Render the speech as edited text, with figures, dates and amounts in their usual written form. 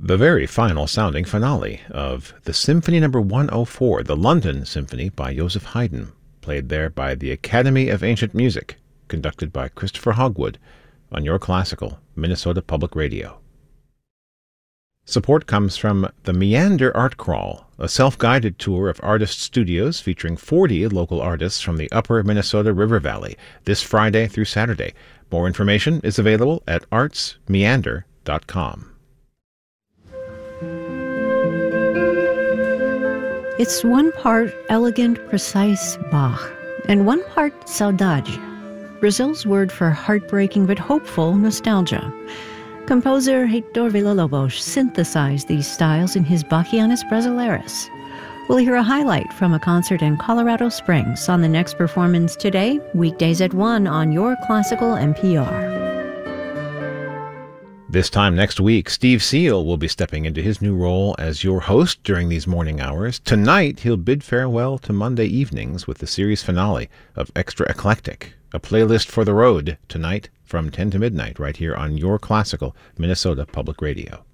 the very final sounding finale of the Symphony No. 104, the London Symphony by Joseph Haydn, played there by the Academy of Ancient Music, conducted by Christopher Hogwood on Your Classical, Minnesota Public Radio. Support comes from the Meander Art Crawl, a self-guided tour of artist studios featuring 40 local artists from the upper Minnesota River Valley, this Friday through Saturday. More information is available at artsmeander.com. It's one part elegant, precise Bach, and one part saudade, Brazil's word for heartbreaking but hopeful nostalgia. Composer Heitor Villa-Lobos synthesized these styles in his Bachianas Brasileiras. We'll hear a highlight from a concert in Colorado Springs on the next performance today, weekdays at 1 on Your Classical NPR. This time next week, Steve Seal will be stepping into his new role as your host during these morning hours. Tonight, he'll bid farewell to Monday evenings with the series finale of Extra Eclectic, a playlist for the road, tonight from 10 to midnight right here on Your Classical Minnesota Public Radio.